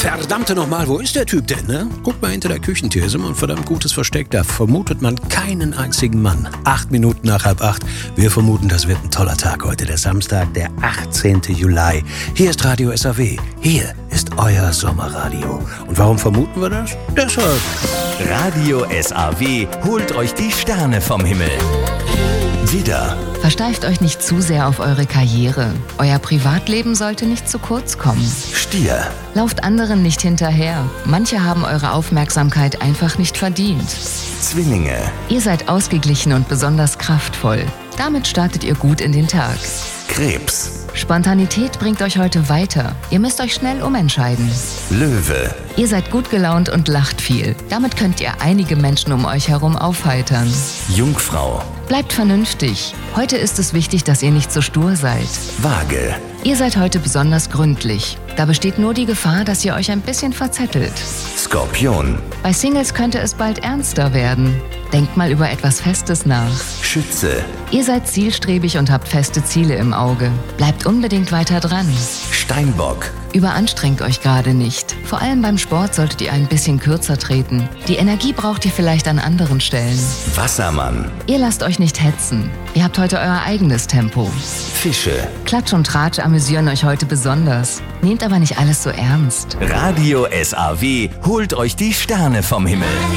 Verdammte nochmal, wo ist der Typ denn, ne? Guck mal hinter der Küchentür, ist immer ein verdammt gutes Versteck. Da vermutet man keinen einzigen Mann. 8 Minuten nach 7:30. Wir vermuten, das wird ein toller Tag heute, der Samstag, der 18. Juli. Hier ist Radio SAW. Hier ist euer Sommerradio. Und warum vermuten wir das? Deshalb. Radio SAW holt euch die Sterne vom Himmel. Widder, Versteift euch nicht zu sehr auf eure Karriere. Euer Privatleben sollte nicht zu kurz kommen. Stier, Lauft anderen nicht hinterher. Manche haben eure Aufmerksamkeit einfach nicht verdient. Zwillinge, Ihr seid ausgeglichen und besonders kraftvoll. Damit startet ihr gut in den Tag. Krebs, Spontanität bringt euch heute weiter. Ihr müsst euch schnell umentscheiden. Löwe, Ihr seid gut gelaunt und lacht viel. Damit könnt ihr einige Menschen um euch herum aufheitern. Jungfrau, Bleibt vernünftig. Heute ist es wichtig, dass ihr nicht so stur seid. Waage, Ihr seid heute besonders gründlich. Da besteht nur die Gefahr, dass ihr euch ein bisschen verzettelt. Skorpion, Bei Singles könnte es bald ernster werden. Denkt mal über etwas Festes nach. Schütze, Ihr seid zielstrebig und habt feste Ziele im Auge. Bleibt unbedingt weiter dran. Steinbock, Überanstrengt euch gerade nicht. Vor allem beim Sport solltet ihr ein bisschen kürzer treten. Die Energie braucht ihr vielleicht an anderen Stellen. Wassermann, Ihr lasst euch nicht hetzen. Ihr habt heute euer eigenes Tempo. Fische. Klatsch und Tratsch amüsieren euch heute besonders. Nehmt aber nicht alles so ernst. Radio SAW holt euch die Sterne vom Himmel.